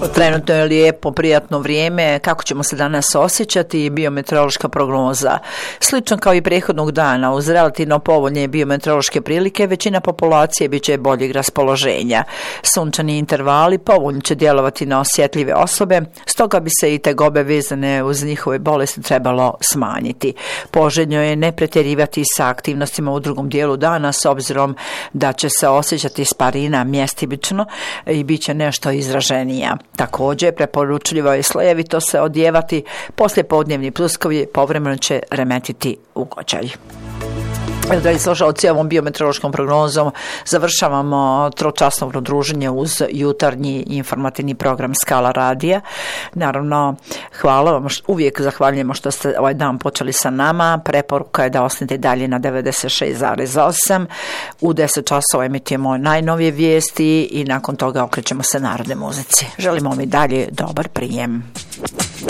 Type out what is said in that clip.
Trenutno je lijepo, prijatno vrijeme. Kako ćemo se danas osjećati? Biometeorološka prognoza. Slično kao i prethodnog dana, uz relativno povoljne biometeorološke prilike, većina populacije bit će boljeg raspoloženja. Sunčani intervali povoljno će djelovati na osjetljive osobe, stoga bi se i tegobe vezane uz njihove bolesti trebalo smanjiti. Poželjno je ne pretjerivati sa aktivnostima u drugom dijelu dana, s obzirom da će se osjećati sparina mjestimično i bit će nešto izraženija. Također, preporučljivo je slojevito se odjevati, poslije podnevni pluskovi povremeno će remetiti ugođaj. Dragi slušalci, ovom biometeorološkom prognozom završavamo tročasno druženje uz jutarnji informativni program Skala radija. Naravno, hvala vam, uvijek zahvaljujemo što ste ovaj dan počeli sa nama. Preporuka je da ostanete dalje na 96,8. U 10 časova emitujemo najnovije vijesti i nakon toga okrećemo se narodne muzici. Želimo vam i dalje dobar prijem.